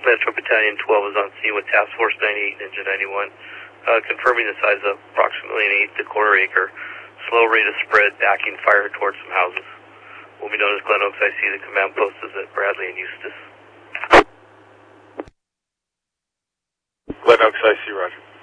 Metro Battalion 12 is on scene with Task Force 98 Ninja 91, confirming the size of approximately an eighth to quarter acre, slow rate of spread, backing fire towards some houses. Will be known as Glen Oaks IC. The command post is at Bradley and Eustis. Glen Oaks IC, roger.